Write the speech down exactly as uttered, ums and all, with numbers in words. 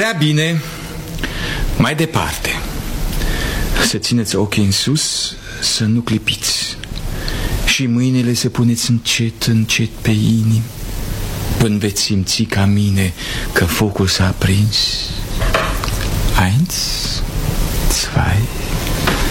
Prea bine. Mai departe. Să țineți ochii în sus, să nu clipiți. Și mâinile să puneți încet, încet pe inimi, până veți simți ca mine că focul s-a aprins. Eins, zwei,